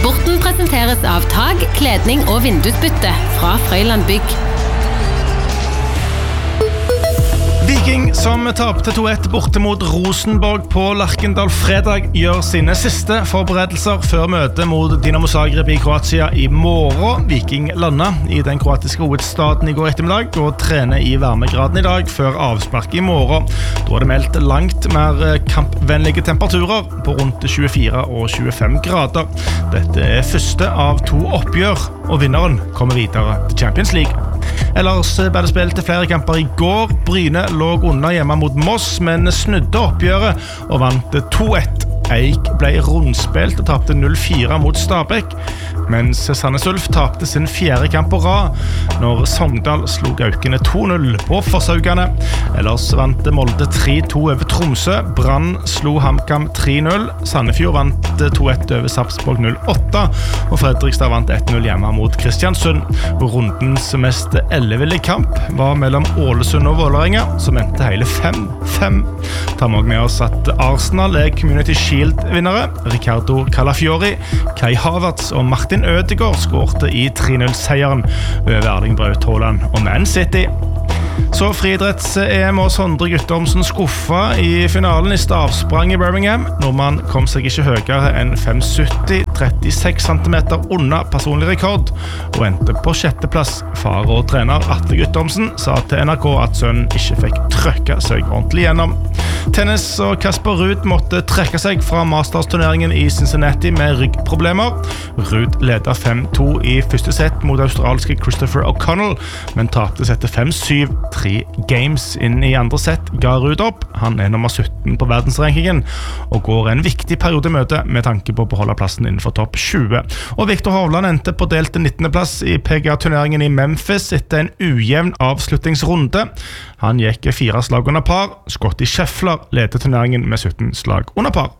Sporten presenteres av Tag, kledning og vindusbytte fra Frøyland Bygg. Viking, som tapte 2-1 borte mot Rosenborg på Lerkendal fredag, gjør sine siste forberedelser før møtet mot Dinamo Zagreb i Kroatia i morgen. Viking landet i den kroatiske hovedstaden i går ettermiddag og trener i varmegraden i dag før avspark i morgen. Da det meldt langt mer kampvennlige temperaturer på rundt 24 og 25 grader. Dette første av 2 oppgjør, og vinneren kommer videre til Champions League. Ellers ble det spilt flere kamper i går. Bryne lå under hjemme mot Moss, men snudde oppgjøret og vant 2-1. Eik ble rundspilt og tapte 0-4 mot Stabæk, mens Sandnes Ulf tapte sin 4. kamp på rad når Sogndal slo Gaukene 2-0 på Forshaugane. Ellers vant Molde 3-2 over Tromsø, Brann slo HamKam 3-0, Sandefjord vant 2-1 over Sarpsborg 0-8, og Fredrikstad vant 1-0 hjemme mot Kristiansund. Rundens mest elleville kamp var mellom Ålesund og Vålerenga, som endte hele 5-5. Tar vi med oss at Arsenal Community Shield-vinnere. Ricardo Calafiori, Kai Havertz og Martin Ødegaard skårte i 3-0-seieren over Erling Braut Haaland og Man City. Så friidretts-EM og Sondre Guttormsen skuffa i finalen i stavsprang i Birmingham. Nordmann kom seg ikke høyere enn 5,70, 36 cm unna personlig rekord, og endte på 6. plass. Far og trener Atle Guttormsen sa til NRK at sønnen ikke fikk trøkket seg ordentlig gjennom. Tennis og Kasper Ruud måtte trekke seg fra Masters-turneringen i Cincinnati med ryggproblemer. Ruud ledet 5-2 i første sett mot australske Christopher O'Connell, men tapte sett 5-7. 3 games inn i andre sett ga Ruud opp. Han nummer 17 på verdensrankingen og går en viktig periode i møte med tanke på å beholde plassen innenfor topp 20. Og Viktor Hovland endte på delt 19. plass i PGA-turneringen i Memphis etter en ujevn avslutningsrunde. Han gikk 4 slag under par. Scottie Scheffler ledet turneringen med 17 slag under par.